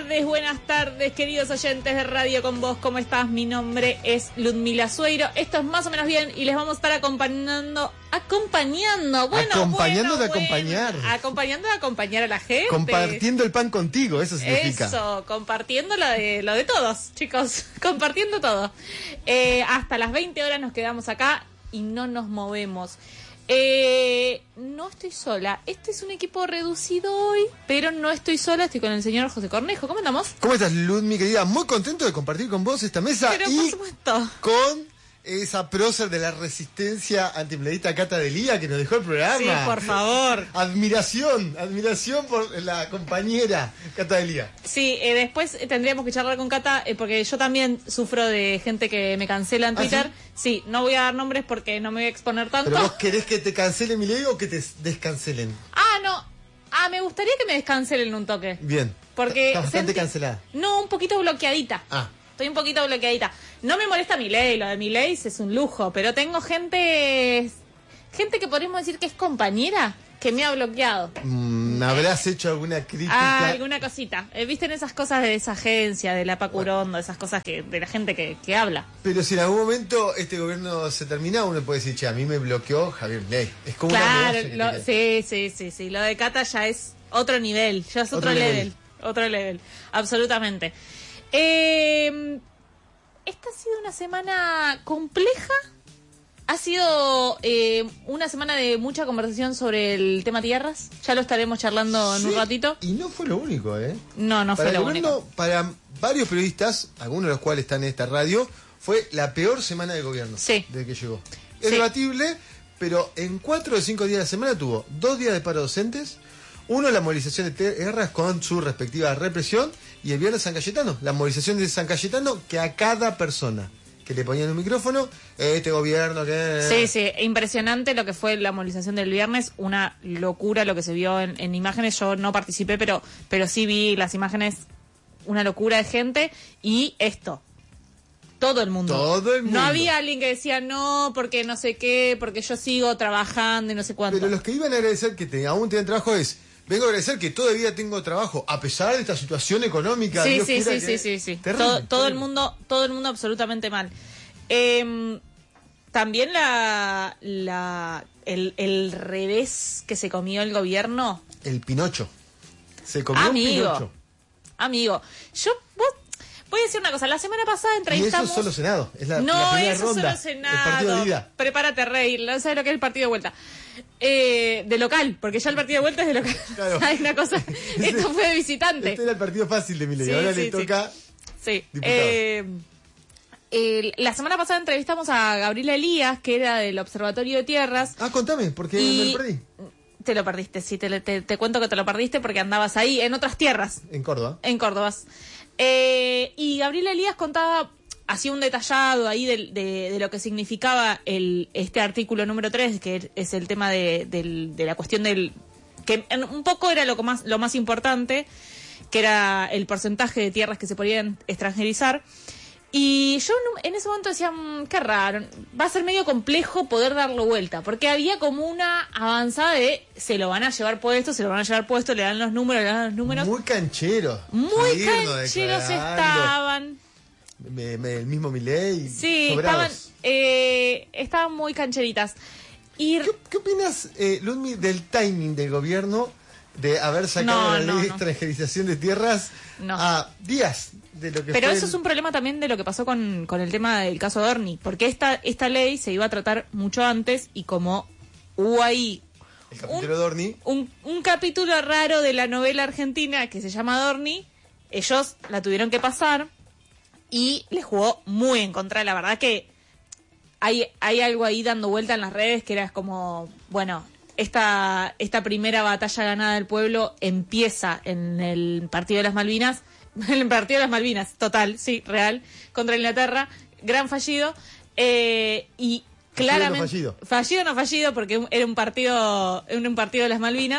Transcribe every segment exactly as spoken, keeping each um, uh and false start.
tardes, buenas tardes, queridos oyentes de Radio Con Vos, ¿cómo estás? Mi nombre es Ludmila Sueiro, esto es Más o Menos Bien y les vamos a estar acompañando, acompañando, bueno, acompañando bueno, de bueno, acompañar, acompañando de acompañar a la gente, compartiendo el pan contigo, eso significa. Eso, compartiendo lo de, lo de todos, chicos, compartiendo todo. Eh, hasta las veinte horas nos quedamos acá y no nos movemos. Eh, no estoy sola. Este es un equipo reducido hoy, pero no estoy sola. Estoy con el señor José Cornejo. ¿Cómo andamos? ¿Cómo estás, Lud, mi querida? Muy contento de compartir con vos esta mesa. Pero y por supuesto, con esa prócer de la resistencia antipleita Cata Delía que nos dejó el programa. sí, por favor. Admiración, admiración por la compañera Cata Delía. Sí, eh, después tendríamos que charlar con Cata, eh, porque yo también sufro de gente que me cancela en ¿Ah, Twitter. sí? Sí, no voy a dar nombres porque no me voy a exponer tanto. ¿Pero vos querés que te cancele mi ley o que te descancelen? Ah, no. Ah, me gustaría que me descancelen un toque. Bien. Porque Estás bastante sentí- cancelada. No, un poquito bloqueadita. Ah. Estoy un poquito bloqueadita. No me molesta mi ley, lo de mi ley es un lujo, pero tengo gente, gente que podríamos decir que es compañera, que me ha bloqueado. Mm, ¿Habrás hecho alguna crítica? Ah, alguna cosita. Eh, ¿Viste en esas cosas de esa agencia, de la Pacurondo, esas cosas que de la gente que, que habla? Pero si en algún momento este gobierno se termina, uno puede decir, che, a mí me bloqueó Javier Milei. Es como Claro, una medalla que lo- te queda. sí, sí, sí, sí. Lo de Cata ya es otro nivel, ya es otro, Otro level. nivel. Otro level, absolutamente. Eh, esta ha sido una semana compleja. Ha sido eh, una semana de mucha conversación sobre el tema tierras. Ya lo estaremos charlando en Sí, un ratito. Y no fue lo único, ¿eh? No, no para fue el lo gobierno, único. para varios periodistas, algunos de los cuales están en esta radio, fue la peor semana del gobierno. Sí. Desde que llegó. Es Sí. debatible, pero en cuatro de cinco días de semana tuvo dos días de paro docentes, uno la movilización de tierras con su respectiva represión, y el viernes San Cayetano, la movilización de San Cayetano, que a cada persona que le ponían un micrófono, este gobierno que... Sí, sí, impresionante lo que fue la movilización del viernes, una locura lo que se vio en, en imágenes. Yo no participé, pero, pero sí vi las imágenes, una locura de gente. Y esto, todo el mundo. Todo el mundo. No había alguien que decía no, porque no sé qué, porque yo sigo trabajando y no sé cuánto. Pero los que iban a agradecer que te, aún tienen trabajo es, vengo a agradecer que todavía tengo trabajo, a pesar de esta situación económica. Sí, Dios sí, quiera sí, que- sí, sí, sí. Terrible, todo todo el terrible. mundo, todo el mundo absolutamente mal. Eh, también la, la el, el revés que se comió el gobierno. El Pinocho. Se comió Amigo. un Pinocho. Amigo, yo vos, voy a decir una cosa. La semana pasada Y eso entrevistamos. es solo Senado. Es la, la no, primera eso ronda. solo Senado. El partido de ida. Prepárate a reír. No sabes lo que es el partido de vuelta. Eh, de local, porque ya el partido de vuelta es de local. Claro. Hay una cosa. Esto fue de visitante. Este era el partido fácil de Milei. Sí, Ahora sí, le sí. toca... Sí. Diputado. Eh, el- la semana pasada entrevistamos a Gabriela Elías, que era del Observatorio de Tierras. Ah, contame, porque y me lo perdí. Te lo perdiste, sí, te, te, te cuento que te lo perdiste porque andabas ahí, en otras tierras, En Córdoba. en Córdoba. Eh, y Gabriela Elías contaba, hacía un detallado ahí de, de, de lo que significaba el este artículo número tres, que es el tema de, del- de la cuestión del... que en- un poco era lo que más, lo más importante, que era el porcentaje de tierras que se podían extranjerizar. Y yo en ese momento decía, mmm, qué raro, va a ser medio complejo poder darlo vuelta, porque había como una avanzada de se lo van a llevar puesto, se lo van a llevar puesto, le dan los números, le dan los números. Muy canchero. Muy Irnos cancheros declarando. estaban. Me- me- el mismo Milei. Sí, sobrados. estaban, eh, estaban muy cancheritas. Y ¿Qué, qué opinas, eh, Ludmi, del timing del gobierno de haber sacado No, la no, ley de no. extranjerización de tierras No. a días de lo que Pero fue eso el- es un problema también de lo que pasó con, con el tema del caso Dorni, porque esta, esta ley se iba a tratar mucho antes y como hubo ahí el capítulo de Dorni? un, un capítulo raro de la novela argentina que se llama Dorni, ellos la tuvieron que pasar y les jugó muy en contra. La verdad que hay, hay algo ahí dando vuelta en las redes que era como, bueno, esta, esta primera batalla ganada del pueblo empieza en el Partido de las Malvinas, en el Partido de las Malvinas, total, sí, real, contra Inglaterra, gran fallido, eh, y claramente... Fallido no fallido. Fallido no fallido, porque era un partido, era un partido de las Malvinas.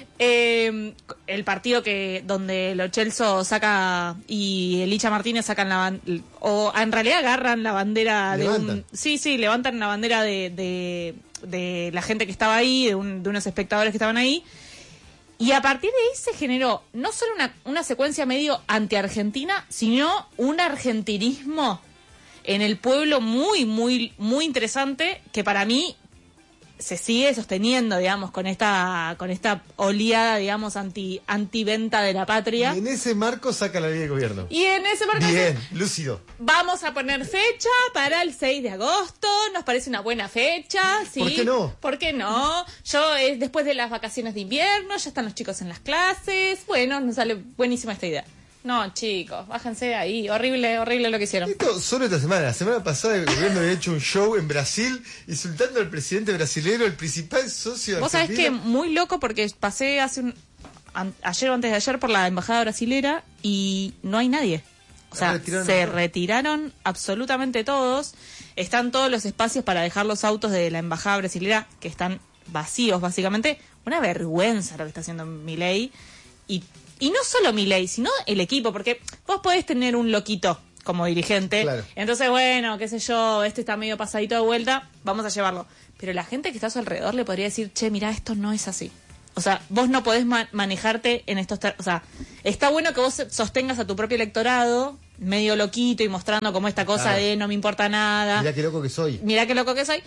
Eh, el partido que donde Lo Celso saca y Elicha Martínez sacan la ban- o en realidad agarran la bandera de Levantan. un sí sí levantan la bandera de, de, de la gente que estaba ahí, de, un- de unos espectadores que estaban ahí, Y a partir de ahí se generó no solo una, una secuencia medio anti-argentina, sino un argentinismo en el pueblo muy, muy, muy interesante, que para mí se sigue sosteniendo, digamos, con esta con esta oleada, digamos, anti anti-venta de la patria. Y en ese marco saca la ley de gobierno. Y en ese marco... Bien, lúcido. Vamos a poner fecha para el seis de agosto, nos parece una buena fecha, ¿sí? ¿Por qué no? ¿Por qué no? Yo, eh, después de las vacaciones de invierno, ya están los chicos en las clases, bueno, nos sale buenísima esta idea. No, chicos, bájense de ahí. Horrible, horrible lo que hicieron. Esto solo esta semana. La semana pasada el gobierno había hecho un show en Brasil insultando al presidente brasilero, el principal socio de Vos sabés que Argentina. muy loco porque pasé hace un, an- ayer o antes de ayer por la embajada brasilera y no hay nadie. O sea, Retiraron se todo. retiraron absolutamente todos. Están todos los espacios para dejar los autos de la embajada brasilera que están vacíos, básicamente. Una vergüenza lo que está haciendo Milei. Y Y no solo Milei, sino el equipo, porque vos podés tener un loquito como dirigente. Claro. Entonces, bueno, qué sé yo, este está medio pasadito de vuelta, vamos a llevarlo. Pero la gente que está a su alrededor le podría decir, che, mirá, esto no es así. O sea, vos no podés ma- manejarte en estos... ter- o sea, está bueno que vos sostengas a tu propio electorado, medio loquito y mostrando como esta cosa Claro. de no me importa nada. Mirá qué loco que soy. Mirá qué loco que soy.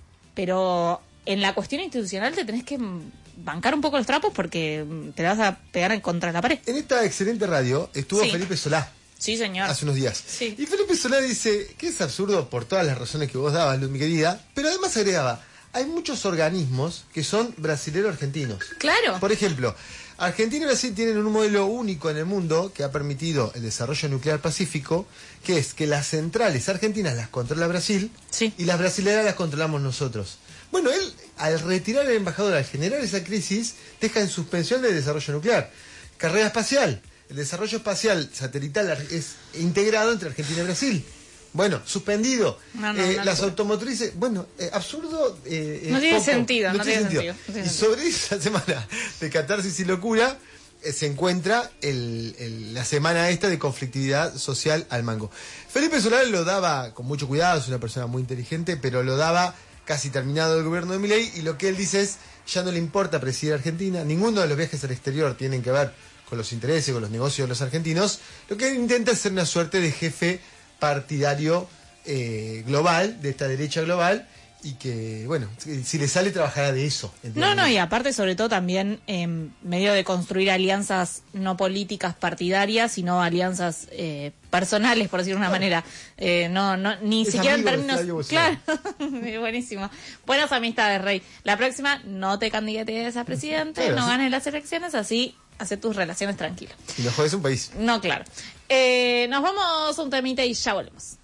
Pero en la cuestión institucional te tenés que bancar un poco los trapos porque te vas a pegar en contra la pared. En esta excelente radio estuvo Sí. Felipe Solá Sí, señor. hace unos días. Sí. Y Felipe Solá dice que es absurdo por todas las razones que vos dabas, Luz, mi querida, pero además agregaba, hay muchos organismos que son brasilero-argentinos. Claro. Por ejemplo, Argentina y Brasil tienen un modelo único en el mundo que ha permitido el desarrollo nuclear pacífico, que es que las centrales argentinas las controla Brasil Sí. y las brasileras las controlamos nosotros. Bueno, él, al retirar al embajador, al generar esa crisis, deja en suspensión el desarrollo nuclear. Carrera espacial. El desarrollo espacial satelital ar- es integrado entre Argentina y Brasil. Bueno, suspendido. No, no, Eh, no, las no. automotrices, bueno, eh, absurdo. eh, No es tiene poco. sentido, no tiene sentido, no tiene Y sobre esa semana de catarsis y locura eh, se encuentra el- el- la semana esta de conflictividad social al mango. Felipe Solá lo daba con mucho cuidado, es una persona muy inteligente, pero lo daba casi terminado el gobierno de Milei, y lo que él dice es, ya no le importa presidir Argentina, ninguno de los viajes al exterior tienen que ver con los intereses, con los negocios de los argentinos. Lo que él intenta es ser una suerte de jefe partidario eh, global, de esta derecha global, y que, bueno, si, si le sale trabajará de eso. No, no, y aparte, sobre todo, también en medio de construir alianzas no políticas partidarias, sino alianzas eh, personales, por decirlo de una manera. Eh, no, no, ni Es siquiera en amigo de términos. Flavio Bolsonaro. Claro, buenísimo. Buenas amistades, Rey. La próxima, no te candidates a presidente, Claro, no sí. ganes las elecciones, así hace tus relaciones tranquilas. Y no jodes un país. No, claro. Eh, nos vamos a un temita y ya volvemos.